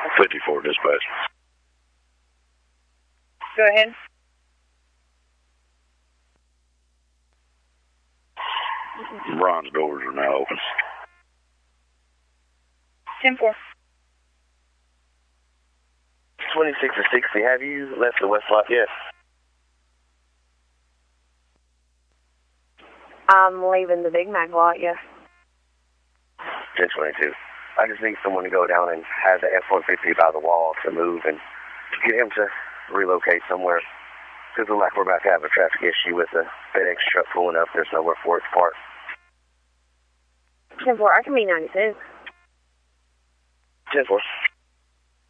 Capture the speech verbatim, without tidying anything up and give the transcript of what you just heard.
fifty-four dispatch. Go ahead. Ron's doors are now open. ten four. twenty-six or sixty, have you left the West Lot yet? I'm leaving the Big Mac lot, yeah. ten twenty-two. I just need someone to go down and have the F one fifty by the wall to move and get him to relocate somewhere. Because it looks like we're about to have a traffic issue with a FedEx truck pulling up. There's nowhere for it to park. ten four, I can be ninety-six. ten four.